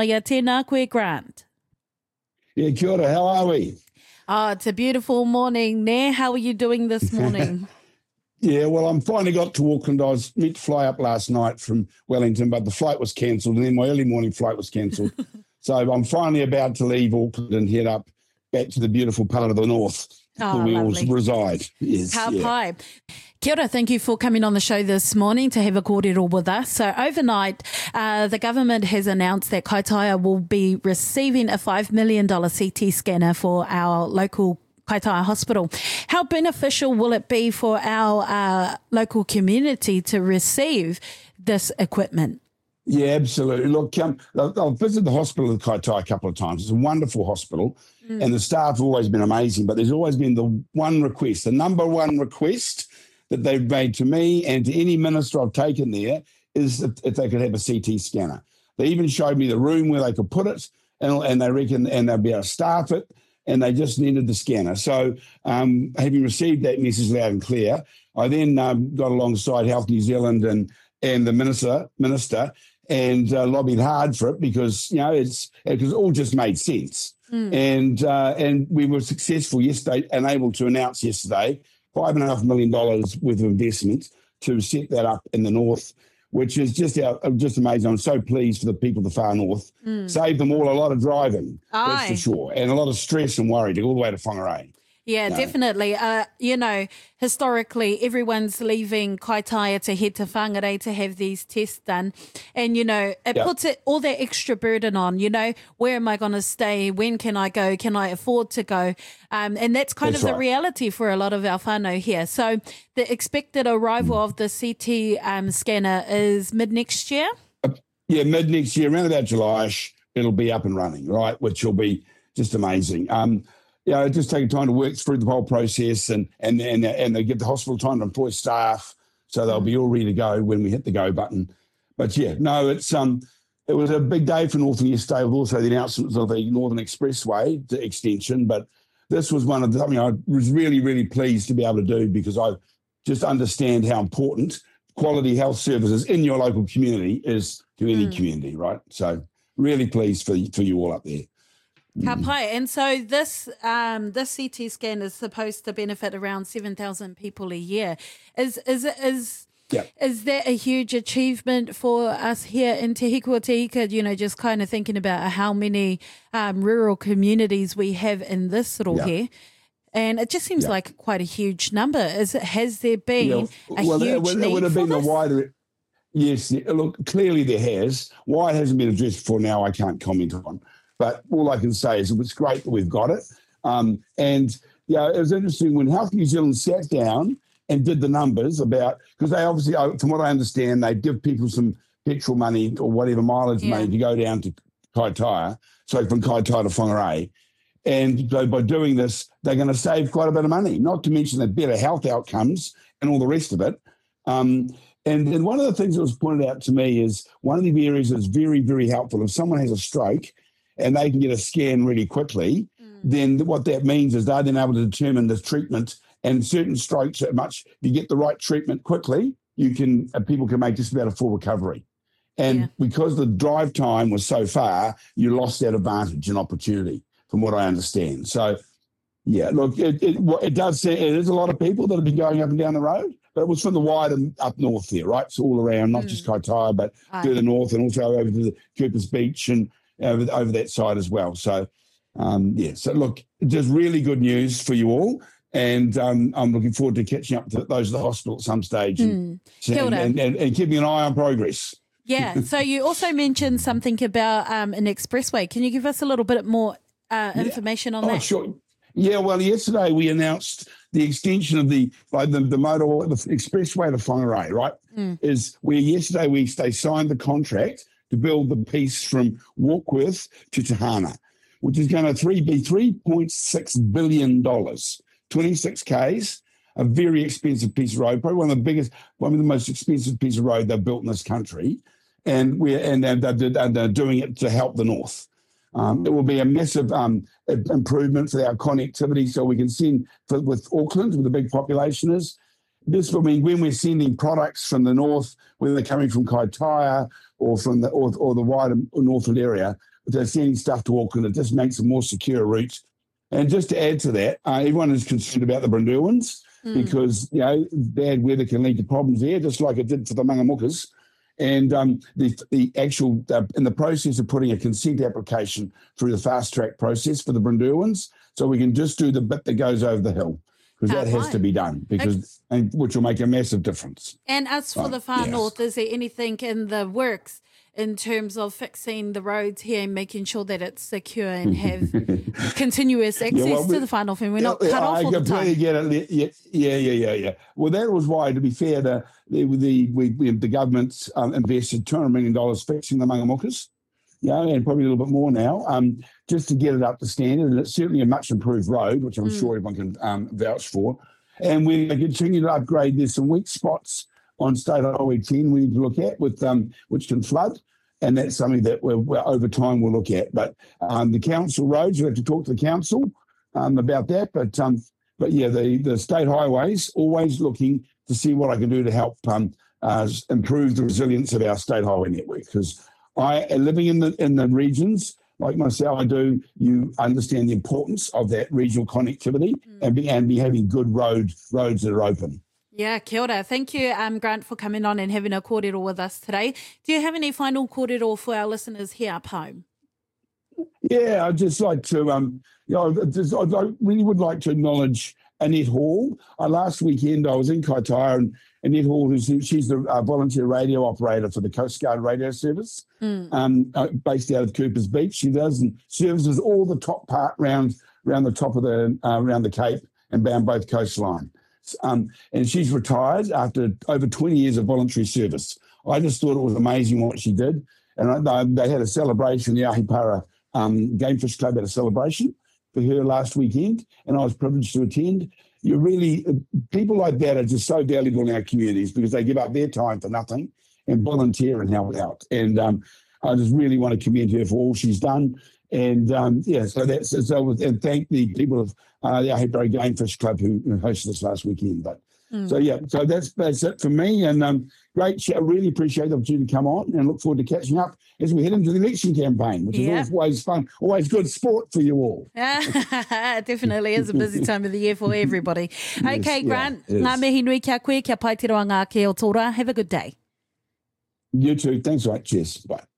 Ia tēnā koe, Grant. Yeah, kia ora, how are we? Oh, it's a beautiful morning, ne? How are you doing this morning? Yeah, well, I'm finally got to Auckland. I was meant to fly up last night from Wellington, but the flight was cancelled, and then my early morning flight was cancelled. So I'm finally about to leave Auckland and head up back to the beautiful part of the north where we all reside. Yes, Ka pai. Kia ora, thank you for coming on the show this morning to have a kōrero with us. So overnight, the government has announced that Kaitaia will be receiving a $5 million CT scanner for our local Kaitaia Hospital. How beneficial will it be for our local community to receive this equipment? Yeah, absolutely. Look, I've visited the hospital at Kaitaia a couple of times. It's a wonderful hospital, and the staff have always been amazing, but there's always been the one request, the number one request that they've made to me and to any minister I've taken there is that if they could have a CT scanner. They even showed me the room where they could put it, and they reckon, and they'll be able to staff it, and they just needed the scanner. So having received that message loud and clear, I then got alongside Health New Zealand and the minister and lobbied hard for it because, it all just made sense. And we were successful yesterday and able to announce yesterday $5.5 million worth of investment to set that up in the north, which is just amazing. I'm so pleased for the people of the far north. Saved them all a lot of driving, that's for sure, and a lot of stress and worry to go all the way to Whangarei. Yeah, definitely. Historically, everyone's leaving Kaitaia to head to Whangarei to have these tests done. And, it puts all that extra burden on, where am I going to stay? When can I go? Can I afford to go? And that's kind of the reality for a lot of our whānau here. So the expected arrival of the CT scanner is mid-next year? Yeah, mid-next year, around about July-ish, it'll be up and running, right, which will be just amazing. Just taking time to work through the whole process and they give the hospital time to employ staff so they'll be all ready to go when we hit the go button. But it was a big day for Northern yesterday with also the announcements of the Northern Expressway the extension. But this was something I was really, really pleased to be able to do because I just understand how important quality health services in your local community is to any community, right? So really pleased for you all up there. Ka pai. And so this CT scan is supposed to benefit around 7,000 people a year. Is that a huge achievement for us here in Te Hiko Te Ika, just kind of thinking about how many rural communities we have in this rohe? And it just seems like quite a huge number. Has there been a huge need it would have for been this? a wider... Yes, look, clearly there has. Why it hasn't been addressed before now, I can't comment on. But all I can say is it's great that we've got it. It was interesting when Health New Zealand sat down and did the numbers because they obviously, from what I understand, they give people some petrol money or whatever mileage money to go down to Kaitaia, so from Kaitaia to Whangarei. And so by doing this, they're going to save quite a bit of money, not to mention the better health outcomes and all the rest of it. And one of the things that was pointed out to me is one of the areas that's very, very helpful. If someone has a stroke, and they can get a scan really quickly, then what that means is they're then able to determine the treatment and certain strokes if you get the right treatment quickly, people can make just about a full recovery. And because the drive time was so far, you lost that advantage and opportunity from what I understand. So, look, it does say it is a lot of people that have been going up and down the road, but it was from the wide and up north there, right? So all around, not just Kaitaia, but further north and also over to the Cooper's Beach and over that side as well. So, so look, just really good news for you all. And I'm looking forward to catching up to those at the hospital at some stage and keeping an eye on progress. Yeah. So you also mentioned something about an expressway. Can you give us a little bit more information on that? Sure. Yeah, well, yesterday we announced the extension of the expressway to Whangarei, right? Is where yesterday they signed the contract to build the piece from Warkworth to Tahana, which is going to be $3.6 billion, 26 Ks, a very expensive piece of road, probably one of the most expensive pieces of road they've built in this country, and they're doing it to help the north. It will be a massive improvement for our connectivity, so we can send with Auckland, where the big population is. This will mean when we're sending products from the north, whether they're coming from Kaitaia or from the wider northern area, they're sending stuff to Auckland. It just makes a more secure route. And just to add to that, everyone is concerned about the Brynderwyns because, bad weather can lead to problems there, just like it did for the Mangamukas. And the actual, in the process of putting a consent application through the fast track process for the Brynderwyns, so we can just do the bit that goes over the hill, because that has to be done, which will make a massive difference. And as for the far north, is there anything in the works in terms of fixing the roads here and making sure that it's secure and have continuous access to the far north, and we're not cut off all the time? I completely get it. Yeah. Well, that was why, to be fair, the government's invested $200 million fixing the Mangamukas, and probably a little bit more now, just to get it up to standard. And it's certainly a much improved road, which I'm sure everyone can vouch for. And we continue to upgrade. There's some weak spots on State Highway 10 we need to look at, with which can flood, and that's something that we're over time we'll look at. But the council roads, we have to talk to the council about that. But yeah, the state highways, always looking to see what I can do to help improve the resilience of our state highway network. Because living in the regions like myself, I do. You understand the importance of that regional connectivity and be having good roads that are open. Yeah, kia ora. Thank you, Grant, for coming on and having a kōrero with us today. Do you have any final kōrero for our listeners here up home? Yeah, I'd just like to, I really would like to acknowledge Annette Hall. Last weekend I was in Kaitaia, and Annette Hall, she's the volunteer radio operator for the Coast Guard radio service, based out of Coopers Beach. She does and services all the top part round the top of around the Cape and down both coastline. And she's retired after over 20 years of voluntary service. I just thought it was amazing what she did. And they had a celebration, the Ahipara Game Fish Club had a celebration for her last weekend, and I was privileged to attend. People like that are just so valuable in our communities because they give up their time for nothing and volunteer and help out. And I just really want to commend her for all she's done. And and thank the people of the Ahipara Game Fish Club who hosted us last weekend. But so that's it for me. And great show. Really appreciate the opportunity to come on, and look forward to catching up as we head into the election campaign, which is always fun, always good sport for you all. Definitely is a busy time of the year for everybody. Okay, Grant, ngā mihi nui kia koe, kia pai te roanga ke o tōra. Have a good day. You too. Thanks, right. Cheers. Bye.